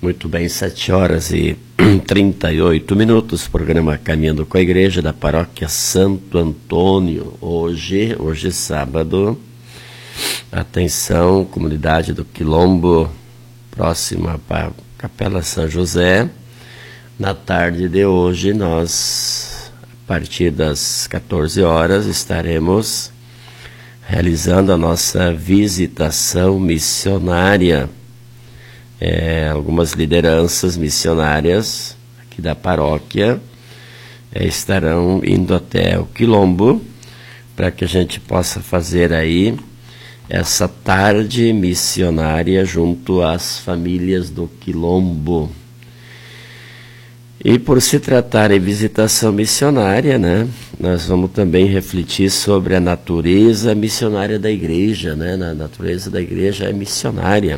Muito bem, 7h38, programa Caminhando com a Igreja da Paróquia Santo Antônio. Hoje sábado, atenção, comunidade do Quilombo, próxima à Capela São José. Na tarde de hoje, nós, a partir das 14 horas, estaremos realizando a nossa visitação missionária. Algumas lideranças missionárias aqui da paróquia estarão indo até o Quilombo para que a gente possa fazer aí essa tarde missionária junto às famílias do Quilombo. E por se tratar em visitação missionária, né, nós vamos também refletir sobre a natureza missionária da igreja, né? A natureza da igreja é missionária.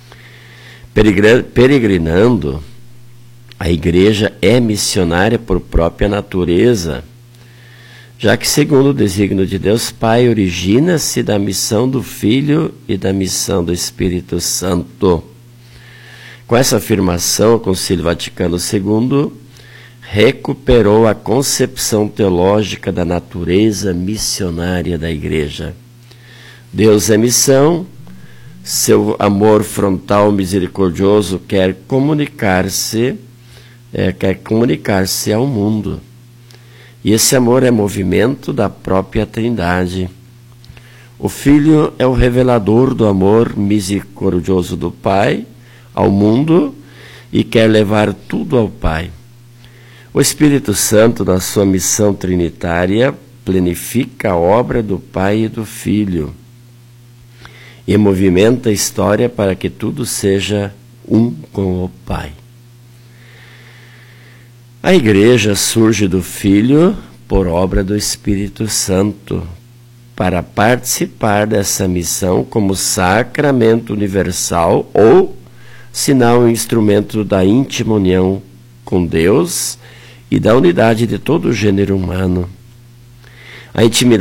Peregrinando, a igreja é missionária por própria natureza, já que, segundo o desígnio de Deus Pai, origina-se da missão do Filho e da missão do Espírito Santo. Com essa afirmação, o Concílio Vaticano II recuperou a concepção teológica da natureza missionária da igreja. Deus é missão. Seu amor frontal misericordioso quer comunicar-se ao mundo. E esse amor é movimento da própria Trindade. O Filho é o revelador do amor misericordioso do Pai ao mundo e quer levar tudo ao Pai. O Espírito Santo, na sua missão trinitária, planifica a obra do Pai e do Filho e movimenta a história para que tudo seja um com o Pai. A igreja surge do Filho por obra do Espírito Santo, para participar dessa missão como sacramento universal ou sinal e instrumento da íntima união com Deus e da unidade de todo o gênero humano. A intimidade